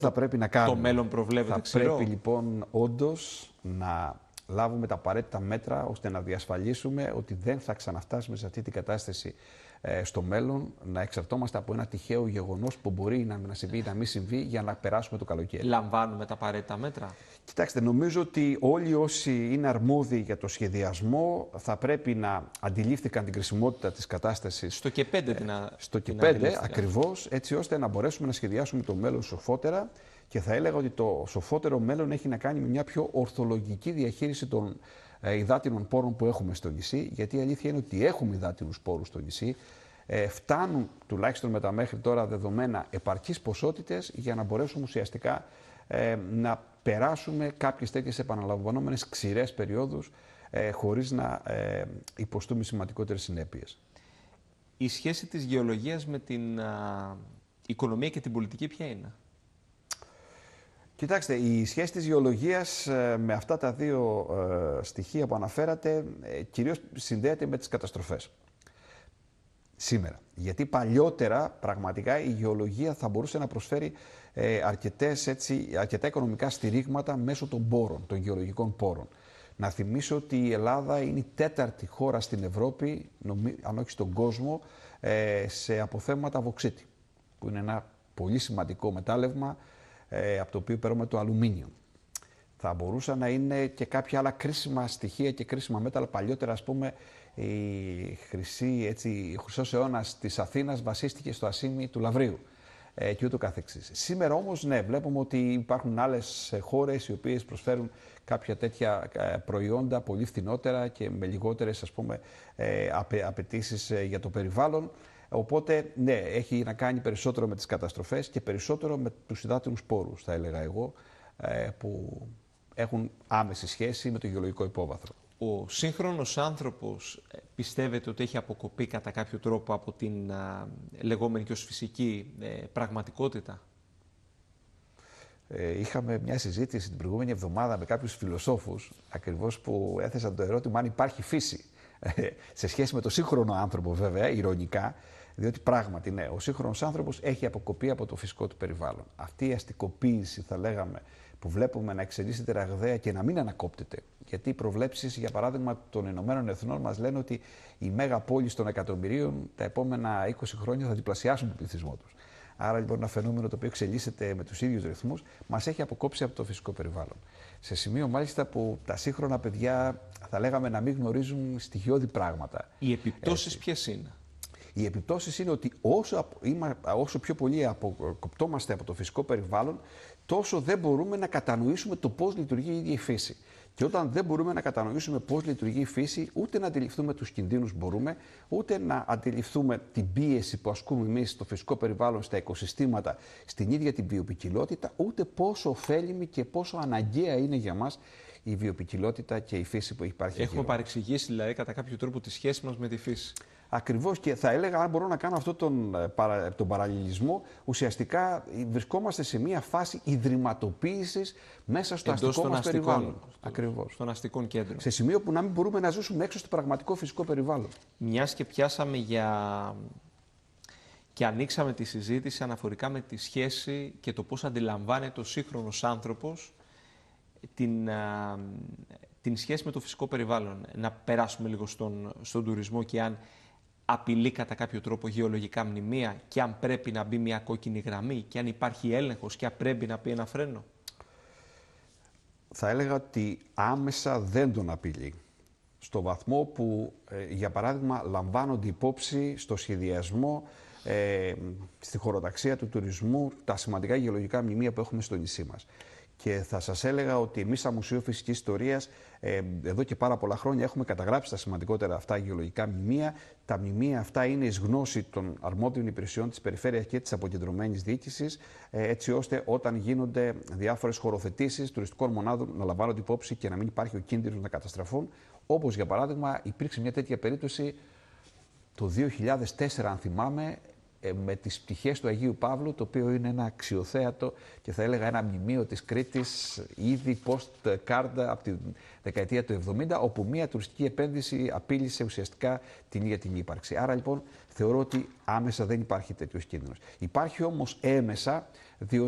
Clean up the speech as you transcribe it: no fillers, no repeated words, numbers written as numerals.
θα πρέπει να κάνουμε. Το μέλλον προβλέπεται ξηρό. Θα πρέπει λοιπόν όντως να λάβουμε τα απαραίτητα μέτρα ώστε να διασφαλίσουμε ότι δεν θα ξαναφτάσουμε σε αυτή την κατάσταση στο μέλλον, να εξαρτώμαστε από ένα τυχαίο γεγονός που μπορεί να συμβεί ή να μην συμβεί για να περάσουμε το καλοκαίρι. Λαμβάνουμε τα απαραίτητα μέτρα. Κοιτάξτε, νομίζω ότι όλοι όσοι είναι αρμόδιοι για το σχεδιασμό θα πρέπει να αντιλήφθηκαν την κρισιμότητα της κατάστασης. Στο και 5 στο και 5 ακριβώς, έτσι ώστε να μπορέσουμε να σχεδιάσουμε το μέλλον σοφότερα. Και θα έλεγα ότι το σοφότερο μέλλον έχει να κάνει με μια πιο ορθολογική διαχείριση των υδάτινων πόρων που έχουμε στο νησί. Γιατί η αλήθεια είναι ότι έχουμε υδάτινους πόρους στο νησί. Φτάνουν τουλάχιστον με τα μέχρι τώρα δεδομένα επαρκείς ποσότητες για να μπορέσουμε ουσιαστικά να περάσουμε κάποιες τέτοιες επαναλαμβανόμενες ξηρές περιόδους χωρίς να υποστούμε σημαντικότερες συνέπειες. Η σχέση της γεωλογίας με την οικονομία και την πολιτική ποια είναι? Κοιτάξτε, η σχέση της γεωλογίας με αυτά τα δύο στοιχεία που αναφέρατε κυρίως συνδέεται με τις καταστροφές. Σήμερα. Γιατί παλιότερα πραγματικά η γεωλογία θα μπορούσε να προσφέρει αρκετά οικονομικά στηρίγματα μέσω των πόρων, των γεωλογικών πόρων. Να θυμίσω ότι η Ελλάδα είναι η 4η χώρα στην Ευρώπη, αν όχι στον κόσμο, σε αποθέματα βωξίτη, που είναι ένα πολύ σημαντικό μετάλλευμα από το οποίο παίρνουμε το αλουμίνιο. Θα μπορούσαν να είναι και κάποια άλλα κρίσιμα στοιχεία και κρίσιμα μέταλλα. Παλιότερα, ας πούμε, ο χρυσός αιώνας της Αθήνας βασίστηκε στο ασίμι του Λαβρίου και ούτω καθεξής. Σήμερα όμως, ναι, βλέπουμε ότι υπάρχουν άλλες χώρες οι οποίες προσφέρουν κάποια τέτοια προϊόντα πολύ φθηνότερα και με λιγότερες, ας πούμε, απαιτήσεις για το περιβάλλον. Οπότε, ναι, έχει να κάνει περισσότερο με τις καταστροφές και περισσότερο με τους υδάτινους πόρους, θα έλεγα εγώ, που έχουν άμεση σχέση με το γεωλογικό υπόβαθρο. Ο σύγχρονος άνθρωπος πιστεύετε ότι έχει αποκοπεί κατά κάποιο τρόπο από την λεγόμενη και ως φυσική πραγματικότητα? Είχαμε μια συζήτηση την προηγούμενη εβδομάδα με κάποιους φιλοσόφους, ακριβώς που έθεσαν το ερώτημα αν υπάρχει φύση. Σε σχέση με το σύγχρονο άνθρωπο, βέβαια, ηρωνικά, διότι πράγματι, ναι, ο σύγχρονος άνθρωπος έχει αποκοπεί από το φυσικό του περιβάλλον. Αυτή η αστικοποίηση, θα λέγαμε, που βλέπουμε να εξελίσσεται ραγδαία και να μην ανακόπτεται. Γιατί οι προβλέψεις, για παράδειγμα, των Ηνωμένων Εθνών μας λένε ότι οι μέγαπόλεις των εκατομμυρίων τα επόμενα 20 χρόνια θα διπλασιάσουν τον πληθυσμό τους. Άρα λοιπόν ένα φαινόμενο το οποίο εξελίσσεται με τους ίδιους ρυθμούς μας έχει αποκόψει από το φυσικό περιβάλλον. Σε σημείο μάλιστα που τα σύγχρονα παιδιά θα λέγαμε να μην γνωρίζουν στοιχειώδη πράγματα. Οι επιπτώσεις ποιες είναι? Οι επιπτώσεις είναι ότι όσο πιο πολύ αποκοπτόμαστε από το φυσικό περιβάλλον, τόσο δεν μπορούμε να κατανοήσουμε το πώς λειτουργεί η ίδια η φύση. Και όταν δεν μπορούμε να κατανοήσουμε πώς λειτουργεί η φύση, ούτε να αντιληφθούμε τους κινδύνους μπορούμε, ούτε να αντιληφθούμε την πίεση που ασκούμε εμείς στο φυσικό περιβάλλον, στα οικοσυστήματα, στην ίδια την βιοποικιλότητα, ούτε πόσο ωφέλιμη και πόσο αναγκαία είναι για μας η βιοποικιλότητα και η φύση που υπάρχει. Έχουμε παρεξηγήσει δηλαδή κατά κάποιο τρόπο τη σχέση μας με τη φύση. Ακριβώς, και θα έλεγα, αν μπορώ να κάνω αυτόν τον παραλληλισμό, ουσιαστικά βρισκόμαστε σε μια φάση ιδρυματοποίησης μέσα στο αστικό μας περιβάλλον. Ακριβώς. Στον αστικό κέντρο. Σε σημείο που να μην μπορούμε να ζήσουμε έξω στο πραγματικό φυσικό περιβάλλον. Μιας και πιάσαμε και ανοίξαμε τη συζήτηση αναφορικά με τη σχέση και το πώς αντιλαμβάνεται ο σύγχρονος άνθρωπος την σχέση με το φυσικό περιβάλλον. Να περάσουμε λίγο στον τουρισμό και αν απειλεί κατά κάποιο τρόπο γεωλογικά μνημεία και αν πρέπει να μπει μια κόκκινη γραμμή και αν υπάρχει έλεγχος και αν πρέπει να πει ένα φρένο. Θα έλεγα ότι άμεσα δεν τον απειλεί. Στο βαθμό που, για παράδειγμα, λαμβάνονται υπόψη στο σχεδιασμό, στη χωροταξία του τουρισμού, τα σημαντικά γεωλογικά μνημεία που έχουμε στο νησί μας. Και θα σας έλεγα ότι εμείς, σαν Μουσείο Φυσικής Ιστορίας, εδώ και πάρα πολλά χρόνια έχουμε καταγράψει τα σημαντικότερα αυτά γεωλογικά μνημεία. Τα μνημεία αυτά είναι εις γνώση των αρμόδιων υπηρεσιών της περιφέρειας και της αποκεντρωμένης διοίκησης, έτσι ώστε όταν γίνονται διάφορες χωροθετήσεις τουριστικών μονάδων να λαμβάνονται υπόψη και να μην υπάρχει ο κίνδυνος να καταστραφούν. Όπως για παράδειγμα υπήρξε μια τέτοια περίπτωση το 2004, αν θυμάμαι, με τις πτυχές του Αγίου Παύλου, το οποίο είναι ένα αξιοθέατο και θα έλεγα ένα μνημείο της Κρήτης ήδη post-card από τη δεκαετία του 70, όπου μια τουριστική επένδυση απείλησε ουσιαστικά την ίδια την ύπαρξη. Άρα λοιπόν θεωρώ ότι άμεσα δεν υπάρχει τέτοιος κίνδυνος. Υπάρχει όμως έμεσα, διότι